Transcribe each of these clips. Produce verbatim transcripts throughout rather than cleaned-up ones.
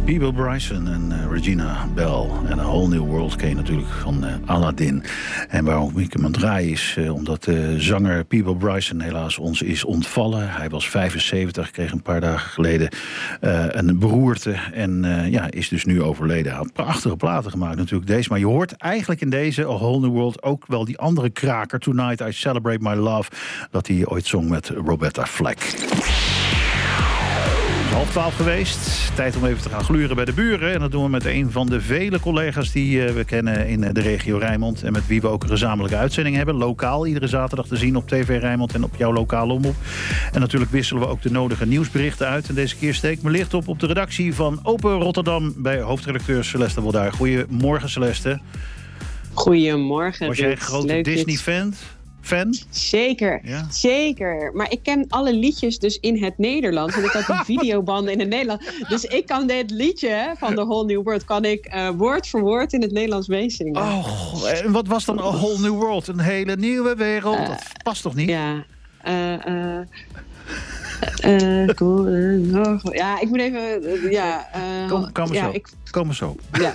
Peebo Bryson en uh, Regina Bell. En A Whole New World ken je natuurlijk van uh, Aladdin. En waarom ik hem aan het draaien is uh, omdat de uh, zanger Peebo Bryson helaas ons is ontvallen. Hij was vijfenzeventig, kreeg een paar dagen geleden uh, een beroerte. En uh, ja, is dus nu overleden. Hij had prachtige platen gemaakt natuurlijk deze. Maar je hoort eigenlijk in deze A Whole New World ook wel die andere kraker. Tonight I Celebrate My Love. Dat hij ooit zong met Roberta Flack. Half twaalf geweest. Tijd om even te gaan gluren bij de buren. En dat doen we met een van de vele collega's die uh, we kennen in de regio Rijnmond. En met wie we ook een gezamenlijke uitzending hebben. Lokaal, iedere zaterdag te zien op T V Rijnmond en op jouw lokale omroep. En natuurlijk wisselen we ook de nodige nieuwsberichten uit. En deze keer steek ik mijn licht op op de redactie van Open Rotterdam bij hoofdredacteur Celeste Woldaar. Goedemorgen, Celeste. Goedemorgen. Was jij een grote Disney-fan? Fan? Zeker, ja. zeker. Maar ik ken alle liedjes dus in het Nederlands. En ik had die videobanden in het Nederlands. Dus ik kan dit liedje van The Whole New World... kan ik uh, woord voor woord in het Nederlands meezingen. Oh, en wat was dan A Whole New World? Een hele nieuwe wereld? Uh, dat past toch niet? Ja, uh, uh, Uh, cool, uh, ja, ik moet even... Uh, ja, uh, kom, kom maar ja, zo. Ik, kom maar zo. Ja.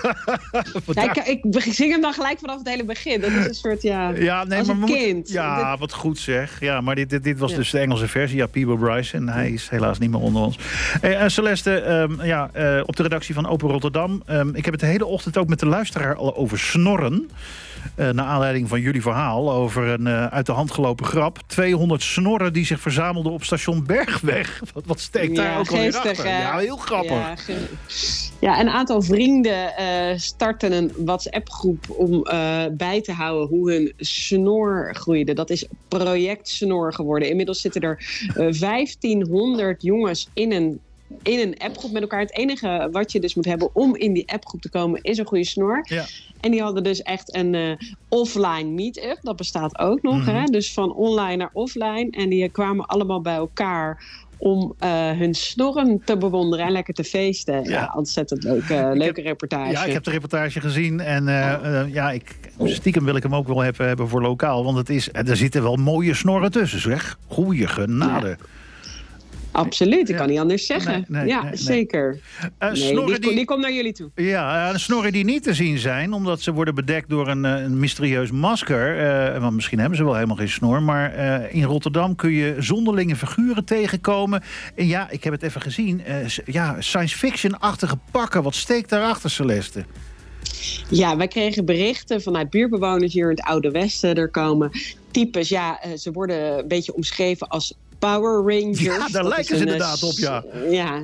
ja, ik, ik zing hem dan gelijk vanaf het hele begin. Dat is een soort, ja, ja nee, als maar een moet, kind. Ja, dit, wat goed zeg. Ja, maar dit, dit, dit was ja. dus de Engelse versie. Ja, Peebo Bryson. Hij is helaas niet meer onder ons. Hey, uh, Celeste, um, ja, uh, op de redactie van Open Rotterdam. Um, ik heb het de hele ochtend ook met de luisteraar al over snorren. Uh, naar aanleiding van jullie verhaal over een uh, uit de hand gelopen grap. tweehonderd snorren die zich verzamelden op station Bergweg. Wat, wat steekt ja, daar ook alweer achter? Uh, ja, heel grappig. Ja, ge- ja, een aantal vrienden uh, starten een WhatsApp-groep om uh, bij te houden hoe hun snor groeide. Dat is project snor geworden. Inmiddels zitten er uh, vijftienhonderd jongens in een in een appgroep met elkaar. Het enige wat je dus moet hebben om in die appgroep te komen is een goede snor. Ja. En die hadden dus echt een uh, offline meet-up. Dat bestaat ook nog. Mm-hmm. Hè? Dus van online naar offline. En die kwamen allemaal bij elkaar om uh, hun snorren te bewonderen en lekker te feesten. Ja, ja ontzettend leuke, uh, leuke heb, reportage. Ja, ik heb de reportage gezien. En uh, uh, ja, ik, stiekem wil ik hem ook wel hebben, hebben voor lokaal. Want het is, er zitten wel mooie snorren tussen, zeg. Goeie genade. Ja. Absoluut, ik ja. kan niet anders zeggen. Nee, nee, ja, nee, zeker. Nee. Uh, nee, die, die, die komt naar jullie toe. Ja, uh, snorren die niet te zien zijn, omdat ze worden bedekt door een, uh, een mysterieus masker. Uh, want misschien hebben ze wel helemaal geen snor. Maar uh, in Rotterdam kun je zonderlinge figuren tegenkomen. En ja, ik heb het even gezien. Uh, ja, science fiction-achtige pakken. Wat steekt daarachter, Celeste? Ja, wij kregen berichten vanuit buurtbewoners hier in het Oude Westen. Er komen types, ja, uh, ze worden een beetje omschreven als Power Rangers. Ja, daar dat lijken ze inderdaad op, ja. Ja,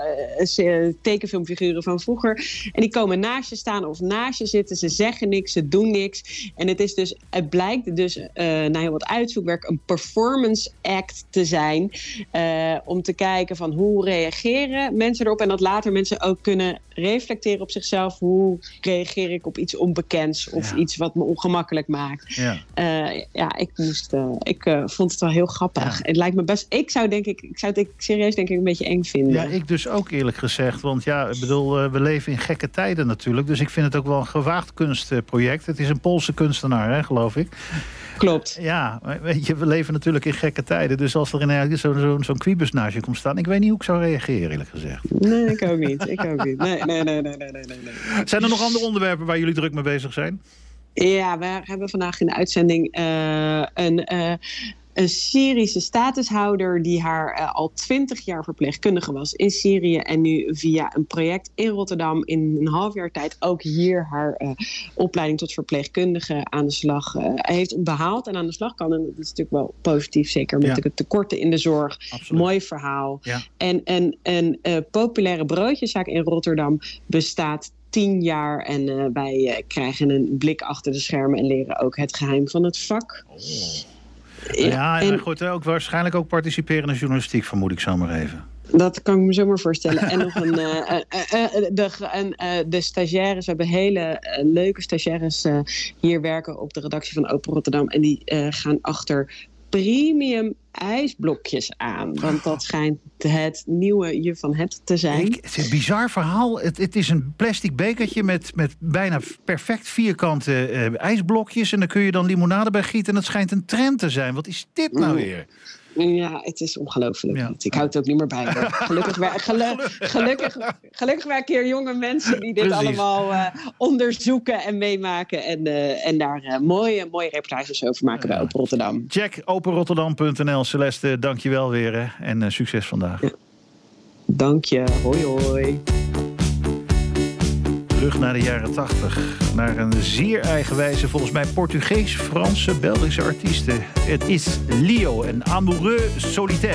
uh, tekenfilmfiguren van vroeger. En die komen naast je staan of naast je zitten. Ze zeggen niks, ze doen niks. En het is dus, het blijkt dus uh, na heel wat uitzoekwerk een performance act te zijn. Uh, om te kijken van hoe reageren mensen erop. En dat later mensen ook kunnen reflecteren op zichzelf. Hoe reageer ik op iets onbekends of ja. iets wat me ongemakkelijk maakt. Ja, uh, ja ik, moest, uh, ik uh, vond het wel heel grappig. Ja. Het lijkt me best. Ik zou denk ik, ik zou het serieus denk ik een beetje eng vinden. Ja, ik dus ook eerlijk gezegd. Want ja, ik bedoel, we leven in gekke tijden natuurlijk. Dus ik vind het ook wel een gewaagd kunstproject. Het is een Poolse kunstenaar, hè, geloof ik. Klopt. Ja, weet je, we leven natuurlijk in gekke tijden. Dus als er in zo'n zo, zo'n kwiebus naast je komt staan, ik weet niet hoe ik zou reageren, eerlijk gezegd. Nee, ik ook niet. Ik ook niet. Nee, nee, nee, nee, nee, nee, nee. Zijn er nog andere onderwerpen waar jullie druk mee bezig zijn? Ja, we hebben vandaag in de uitzending uh, een... Uh, Een Syrische statushouder die haar uh, al twintig jaar verpleegkundige was in Syrië. En nu via een project in Rotterdam in een half jaar tijd ook hier haar uh, opleiding tot verpleegkundige aan de slag uh, heeft behaald en aan de slag kan. En dat is natuurlijk wel positief, zeker met ja. de tekorten in de zorg. Absoluut. Mooi verhaal. Ja. En een, een uh, populaire broodjeszaak in Rotterdam bestaat tien jaar en uh, wij uh, krijgen een blik achter de schermen en leren ook het geheim van het vak. Oh. Ja, ja, en, en goed, ook waarschijnlijk ook participeren in journalistiek, vermoed ik zo maar even. Dat kan ik me zomaar voorstellen. En nog een, uh, uh, uh, de, uh, de stagiaires, we hebben hele uh, leuke stagiaires uh, hier werken op de redactie van Open Rotterdam. En die uh, gaan achter premium ijsblokjes aan. Want dat schijnt het nieuwe je van het te zijn. Ik, het is een bizar verhaal. Het, het is een plastic bekertje met, met bijna perfect vierkante uh, ijsblokjes. En daar kun je dan limonade bij gieten. En dat schijnt een trend te zijn. Wat is dit nou weer? Ja, het is ongelooflijk. Ja. Ik houd het ook niet meer bij. Hoor. Gelukkig, wij, gelu, gelukkig, gelukkig wij een keer jonge mensen die dit Precies. allemaal uh, onderzoeken en meemaken. En, uh, en daar uh, mooie, mooie reportages over maken ja. bij Open Rotterdam. Check open rotterdam punt n l. Celeste, dank je wel weer. Hè? En uh, succes vandaag. Ja. Dank je. Hoi hoi. Terug naar de jaren tachtig. Naar een zeer eigenwijze, volgens mij Portugees, Franse, Belgische artiesten. Het is Leo en Amoureux Solitaire.